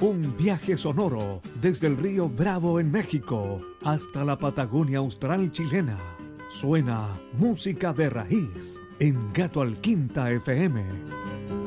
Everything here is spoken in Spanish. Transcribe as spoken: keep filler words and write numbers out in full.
Un viaje sonoro desde el río Bravo en México hasta la Patagonia Austral chilena. Suena música de raíz en Gato Alquinta F M.